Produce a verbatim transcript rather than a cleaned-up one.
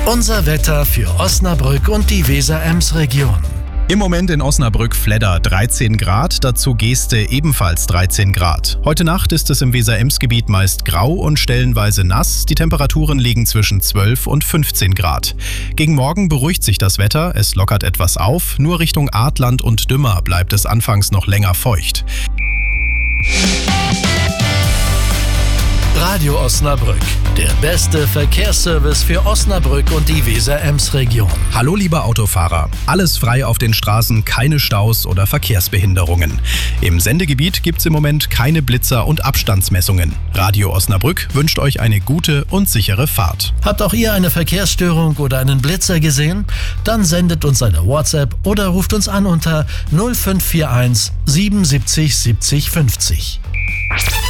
Unser Wetter für Osnabrück und die Weser-Ems-Region. Im Moment in Osnabrück-Fledder dreizehn Grad, dazu Geeste ebenfalls dreizehn Grad. Heute Nacht ist es im Weser-Ems-Gebiet meist grau und stellenweise nass. Die Temperaturen liegen zwischen zwölf und fünfzehn Grad. Gegen Morgen beruhigt sich das Wetter, es lockert etwas auf. Nur Richtung Artland und Dümmer bleibt es anfangs noch länger feucht. Radio Osnabrück, der beste Verkehrsservice für Osnabrück und die Weser-Ems-Region. Hallo lieber Autofahrer, alles frei auf den Straßen, keine Staus oder Verkehrsbehinderungen. Im Sendegebiet gibt's im Moment keine Blitzer und Abstandsmessungen. Radio Osnabrück wünscht euch eine gute und sichere Fahrt. Habt auch ihr eine Verkehrsstörung oder einen Blitzer gesehen? Dann sendet uns eine WhatsApp oder ruft uns an unter null fünf vier eins siebenundsiebzig siebzig fünfzig.